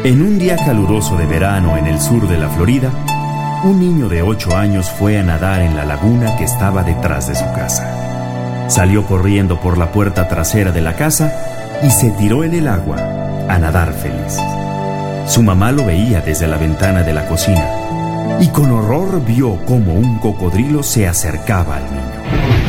En un día caluroso de verano en el sur de la Florida, un niño de 8 años fue a nadar en la laguna que estaba detrás de su casa. Salió corriendo por la puerta trasera de la casa y se tiró en el agua a nadar feliz. Su mamá lo veía desde la ventana de la cocina y con horror vio cómo un cocodrilo se acercaba al niño.